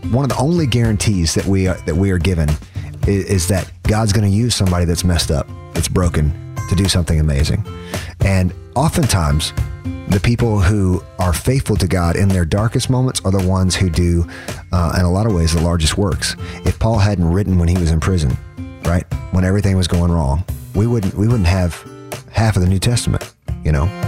one of the only guarantees that we are given is that God's going to use somebody that's messed up, that's broken, to do something amazing. And oftentimes, the people who are faithful to God in their darkest moments are the ones who do, in a lot of ways, the largest works. If Paul hadn't written when he was in prison, right, when everything was going wrong, we wouldn't have half of the New Testament, you know.